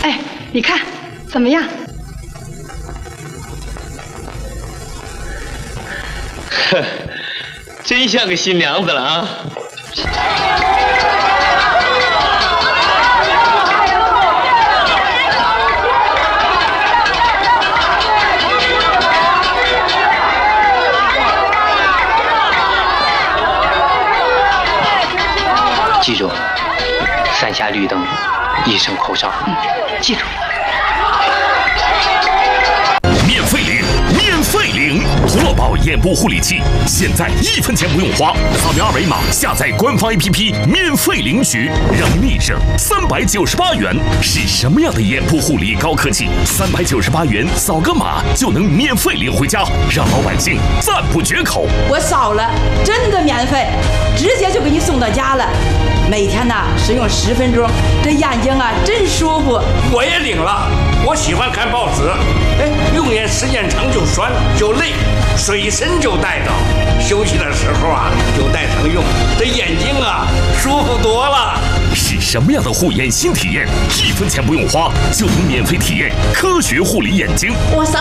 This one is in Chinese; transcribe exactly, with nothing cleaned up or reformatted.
哎，你看怎么样？ 呵，真像个新娘子了啊！记住，三下绿灯，一声口哨。 嗯，记住。 免费领，免费领！胡乐宝眼部护理器，现在一分钱不用花，扫描二维码下载官方 A P P， 免费领取，让你省三百九十八元。是什么样的眼部护理高科技？三百九十八元扫个码就能免费领回家，让老百姓赞不绝口。 我扫了，真的免费，直接就给你送到家了。每天呢使用十分钟，这眼睛啊真舒服。 我也领了，我喜欢看报纸，哎，用眼时间长就酸就累，随身就带着，休息的时候啊就带上用，这眼睛啊舒服多了。 是什么样的护眼新体验？一分钱不用花就能免费体验科学护理眼睛。 我扫。